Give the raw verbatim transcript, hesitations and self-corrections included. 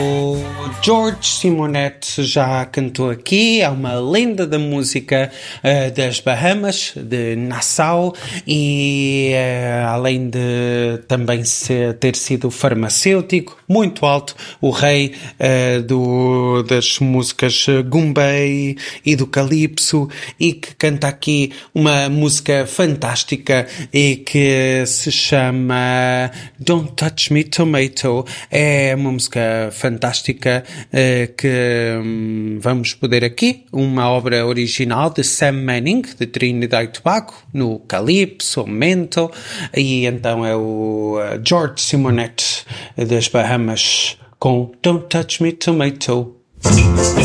George Simonet já cantou aqui, é uma lenda da música uh, das Bahamas, de Nassau, e uh, além de também ser, ter sido farmacêutico, muito alto, o rei uh, do, das músicas Goombay e do Calypso, e que canta aqui uma música fantástica e que se chama Don't Touch Me Tomato. É uma música fantástica uh, que um, vamos poder aqui, uma obra original de Sam Manning, de Trinidad e Tobago, no Calypso, Mento, e então é o uh, George Simonet das Bahamas com Don't Touch Me Tomato.